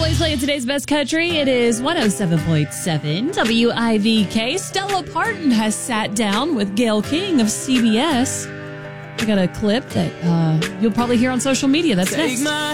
Always playing today's best country. It is 107.7 WIVK. Stella Parton has sat down with Gayle King of CBS. We got a clip that you'll probably hear on social media. That's next.